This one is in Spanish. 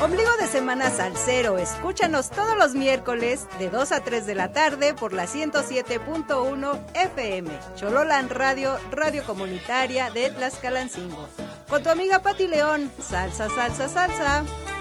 Ombligo de semana salsero, escúchanos todos los miércoles de 2 a 3 de la tarde por la 107.1 FM. Chololan Radio, radio comunitaria de Tlaxcalancingo. Con tu amiga Pati León, salsa, salsa, salsa.